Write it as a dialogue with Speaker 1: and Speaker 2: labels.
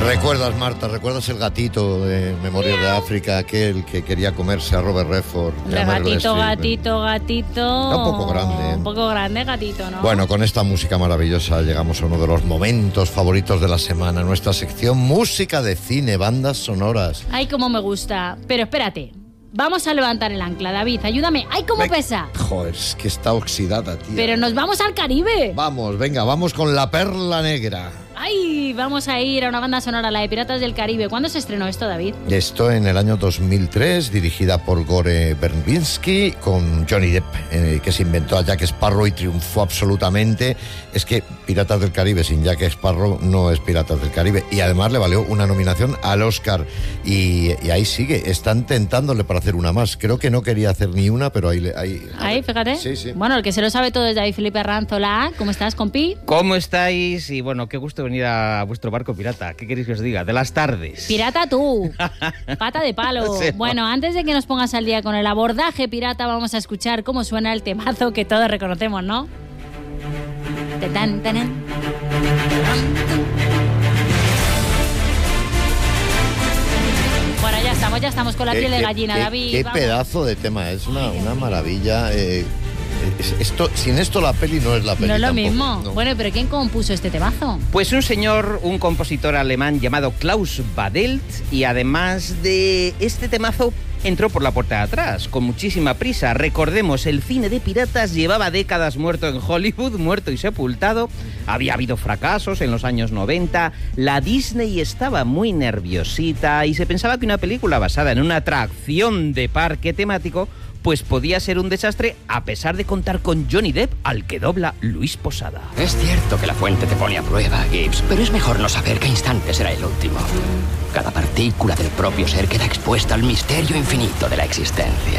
Speaker 1: ¿Recuerdas, Marta? ¿Recuerdas el gatito de Memorias de África, aquel que quería comerse a Robert Redford?
Speaker 2: Gatito.
Speaker 1: Está un poco grande.
Speaker 2: Un poco grande, gatito, ¿no?
Speaker 1: Bueno, con esta música maravillosa llegamos a uno de los momentos favoritos de la semana, nuestra sección música de cine, bandas sonoras.
Speaker 2: Ay, cómo me gusta. Pero espérate, vamos a levantar el ancla, David, ayúdame. ¡Ay, cómo pesa!
Speaker 1: Joder, es que está oxidada, tía.
Speaker 2: Pero nos vamos al Caribe.
Speaker 1: Vamos, venga, vamos con La Perla Negra.
Speaker 2: ¡Ay! Vamos a ir a una banda sonora, la de Piratas del Caribe. ¿Cuándo se estrenó esto, David?
Speaker 1: Esto en el año 2003, dirigida por Gore Verbinski, con Johnny Depp, que se inventó a Jack Sparrow y triunfó absolutamente. Es que Piratas del Caribe sin Jack Sparrow no es Piratas del Caribe. Y además le valió una nominación al Oscar. Y ahí sigue, están tentándole para hacer una más. Creo que no quería hacer ni una, pero ahí
Speaker 2: fíjate.
Speaker 1: Sí.
Speaker 2: Bueno, el que se lo sabe todo es David Felipe Arranzola. ¿Cómo estás, compi?
Speaker 3: ¿Cómo estáis? Y bueno, qué gusto venir a vuestro barco pirata. ¿Qué queréis que os diga? De las tardes.
Speaker 2: Pirata tú. Pata de palo.
Speaker 3: Sí.
Speaker 2: Bueno, antes de que nos pongas al día con el abordaje pirata, vamos a escuchar cómo suena el temazo que todos reconocemos, ¿no? Bueno, ya estamos con la piel de gallina, David.
Speaker 1: Qué
Speaker 2: vamos.
Speaker 1: pedazo de tema, es una maravilla. Sin esto la peli no es la peli.
Speaker 2: No es lo
Speaker 1: tampoco,
Speaker 2: mismo.
Speaker 1: no.
Speaker 2: Bueno, pero ¿quién compuso este temazo?
Speaker 3: Pues un compositor alemán llamado Klaus Badelt, y además de este temazo entró por la puerta de atrás, con muchísima prisa. Recordemos, el cine de piratas llevaba décadas muerto en Hollywood, muerto y sepultado. Había habido fracasos en los años 90, la Disney estaba muy nerviosita y se pensaba que una película basada en una atracción de parque temático pues podía ser un desastre, a pesar de contar con Johnny Depp, al que dobla Luis Posada.
Speaker 4: Es cierto que la fuente te pone a prueba, Gibbs, pero es mejor no saber qué instante será el último. Cada partícula del propio ser queda expuesta al misterio infinito de la existencia.